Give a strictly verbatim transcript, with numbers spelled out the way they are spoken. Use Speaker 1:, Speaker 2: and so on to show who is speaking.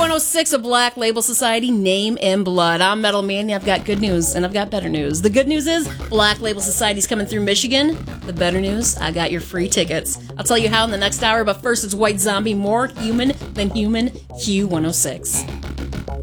Speaker 1: one oh six, a Black Label Society, Name in Blood. I'm Metal Mania. I've got good news, and I've got better news. The good news is Black Label Society's coming through Michigan. The better news, I got your free tickets. I'll tell you how in the next hour, but first it's White Zombie, more human than human, Q one oh six.